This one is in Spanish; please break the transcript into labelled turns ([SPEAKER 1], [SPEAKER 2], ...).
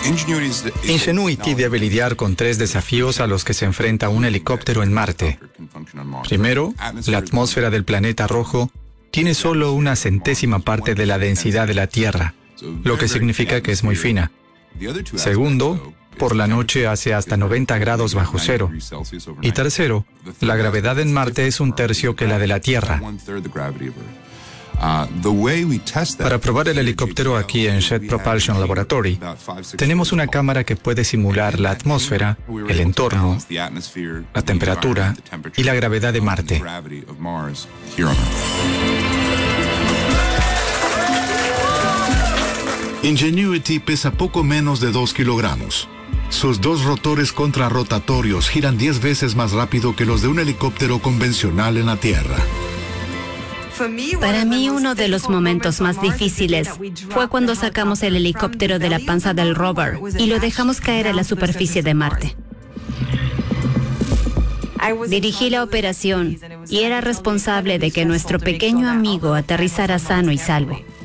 [SPEAKER 1] Ingenuity debe lidiar con 3 desafíos a los que se enfrenta un helicóptero en Marte. Primero, la atmósfera del planeta rojo tiene solo 1/100ª parte de la densidad de la Tierra, lo que significa que es muy fina. Segundo, por la noche hace hasta 90 grados bajo cero. Y tercero, la gravedad en Marte es 1/3 que la de la Tierra. Para probar el helicóptero aquí en Jet Propulsion Laboratory, tenemos una cámara que puede simular la atmósfera, el entorno, la temperatura y la gravedad de Marte.
[SPEAKER 2] Ingenuity pesa poco menos de 2 kilogramos. Sus 2 rotores contrarrotatorios giran 10 veces más rápido que los de un helicóptero convencional en la Tierra.
[SPEAKER 3] Para mí, uno de los momentos más difíciles fue cuando sacamos el helicóptero de la panza del rover y lo dejamos caer a la superficie de Marte. Dirigí la operación y era responsable de que nuestro pequeño amigo aterrizara sano y salvo.